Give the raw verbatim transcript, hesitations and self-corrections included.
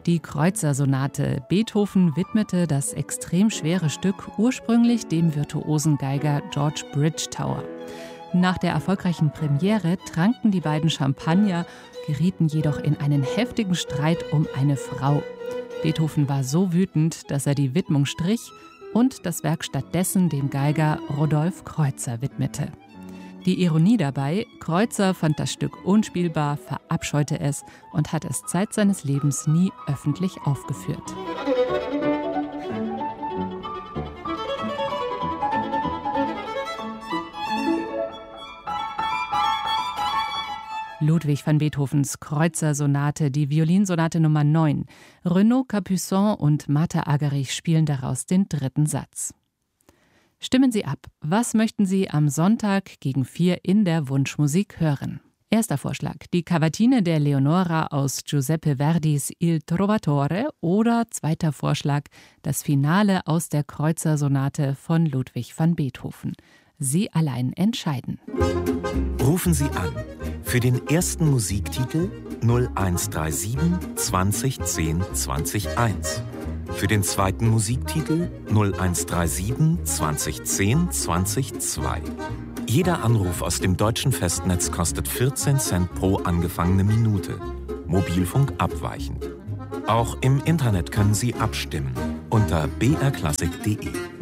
Die Kreutzer-Sonate. Beethoven widmete das extrem schwere Stück ursprünglich dem virtuosen Geiger George Bridgetower. Nach der erfolgreichen Premiere tranken die beiden Champagner, gerieten jedoch in einen heftigen Streit um eine Frau. Beethoven war so wütend, dass er die Widmung strich und das Werk stattdessen dem Geiger Rodolphe Kreutzer widmete. Die Ironie dabei: Kreutzer fand das Stück unspielbar, verabscheute es und hat es Zeit seines Lebens nie öffentlich aufgeführt. Ludwig van Beethovens Kreutzer-Sonate, die Violinsonate Nummer neun. Renaud Capuçon und Martha Argerich spielen daraus den dritten Satz. Stimmen Sie ab. Was möchten Sie am Sonntag gegen vier in der Wunschmusik hören? Erster Vorschlag: die Cavatine der Leonora aus Giuseppe Verdis Il Trovatore oder zweiter Vorschlag: das Finale aus der Kreutzer-Sonate von Ludwig van Beethoven. Sie allein entscheiden. Rufen Sie an für den ersten Musiktitel null eins drei sieben zwanzig zehn zwanzig eins. Für den zweiten Musiktitel null eins drei sieben zwanzig zehn zwanzig zwei. Jeder Anruf aus dem deutschen Festnetz kostet vierzehn Cent pro angefangene Minute. Mobilfunk abweichend. Auch im Internet können Sie abstimmen unter b r klassik punkt d e.